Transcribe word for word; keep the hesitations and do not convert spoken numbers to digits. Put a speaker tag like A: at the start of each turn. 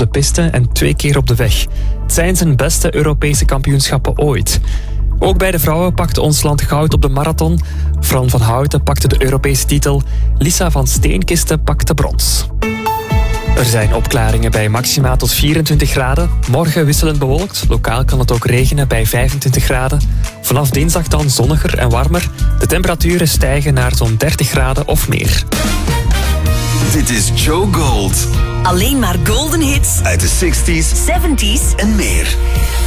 A: de piste en twee keer op de weg. Het zijn zijn beste Europese kampioenschappen ooit. Ook bij de vrouwen pakte ons land goud op de marathon. Fran van Houten pakte de Europese titel. Lisa van Steenkisten pakte brons. Er zijn opklaringen bij maxima tot vierentwintig graden. Morgen wisselend bewolkt. Lokaal kan het ook regenen bij vijfentwintig graden. Vanaf dinsdag dan zonniger en warmer. De temperaturen stijgen naar zo'n dertig graden of meer.
B: Dit is Joe Gold.
C: Alleen maar golden hits
B: Uit de zestig's
C: zeventig's
B: en meer.